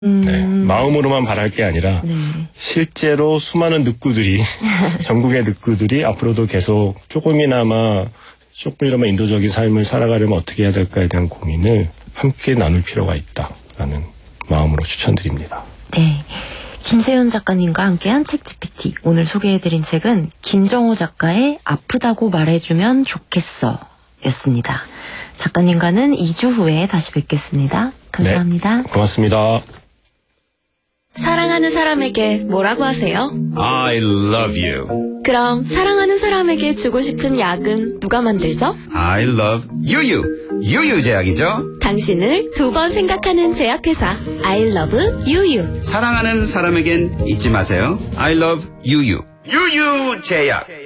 네, 마음으로만 바랄 게 아니라 네. 실제로 수많은 늑구들이 전국의 늑구들이 앞으로도 계속 조금이나마 인도적인 삶을 살아가려면 어떻게 해야 될까에 대한 고민을 함께 나눌 필요가 있다라는 마음으로 추천드립니다. 네. 김세윤 작가님과 함께한 책GPT. 오늘 소개해드린 책은 김정호 작가의 아프다고 말해주면 좋겠어 였습니다. 작가님과는 2주 후에 다시 뵙겠습니다. 감사합니다. 네, 고맙습니다. 사랑하는 사람에게 뭐라고 하세요? I love you. 그럼 사랑하는 사람에게 주고 싶은 약은 누가 만들죠? I love 유유. 유유 제약이죠. 당신을 2번 생각하는 제약회사 I love 유유. 사랑하는 사람에겐 잊지 마세요. I love 유유. 유유 제약.